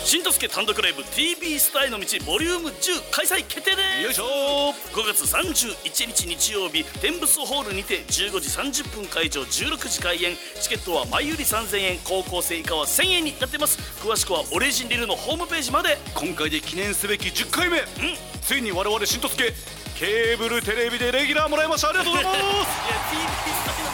新とすけ単独ライブ TV スターへの道ボリューム10開催決定です。 よいしょ。 5月31日日曜日、天仏ホールにて15時30分会場、16時開演。チケットは前売り3000円、高校生以下は1000円になってます。詳しくはオレジンリルのホームページまで。 今回で記念すべき10回目、ついに我々新とすけケーブルテレビでレギュラーもらいました。ありがとうございます。 いや TV スター